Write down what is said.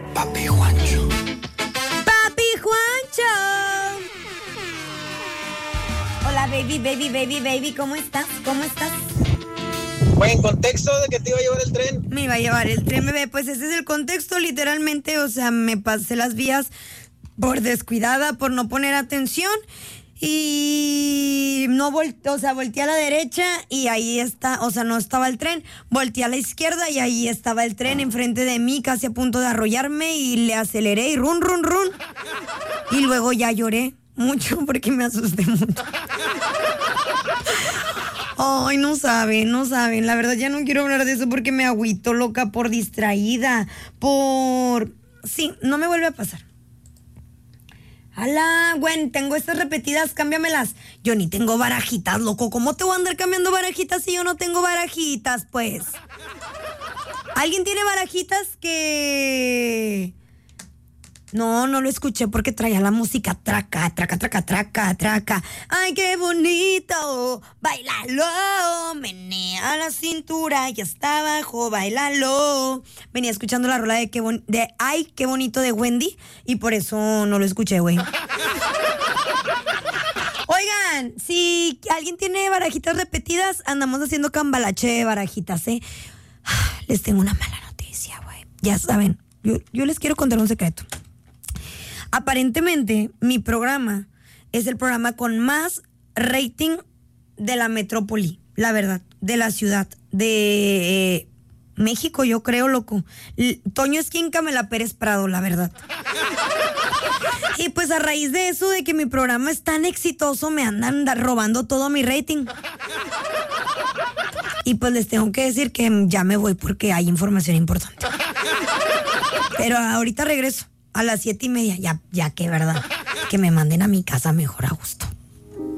Papi Juancho. ¡Papi Juancho! Hola, baby, ¿cómo estás? Pues en contexto de que te iba a llevar el tren. Me iba a llevar el tren, bebé. Pues ese es el contexto, literalmente. O sea, me pasé las vías por descuidada, por no poner atención. Y no volteé a la derecha y ahí está, o sea, no estaba el tren. Volteé a la izquierda y ahí estaba el tren enfrente de mí, casi a punto de arrollarme, y le aceleré y run. Y luego ya lloré mucho porque me asusté mucho. Ay, no saben. La verdad ya no quiero hablar de eso porque me agüito, loca, por distraída. Sí, no me vuelve a pasar. Ala, Gwen, tengo estas repetidas, cámbiamelas. Yo ni tengo barajitas, loco. ¿Cómo te voy a andar cambiando barajitas si yo no tengo barajitas, pues? ¿Alguien tiene barajitas que...? No lo escuché porque traía la música traca. Ay, qué bonito, bailalo, menea la cintura y hasta abajo, bailalo. Venía escuchando la rola de Ay, qué bonito de Wendy y por eso no lo escuché, güey. Oigan, si alguien tiene barajitas repetidas, andamos haciendo cambalache de barajitas, ¿eh? Les tengo una mala noticia, güey. Ya saben, yo les quiero contar un secreto. Aparentemente, mi programa es el programa con más rating de la metrópoli, la verdad, de la ciudad, de México, yo creo, loco. Toño Esquíncamela Pérez Prado, la verdad. Y pues a raíz de eso, de que mi programa es tan exitoso, me andan robando todo mi rating. Y pues les tengo que decir que ya me voy porque hay información importante. Pero ahorita regreso. A las 7:30, ya que, ¿verdad? Que me manden a mi casa mejor a gusto.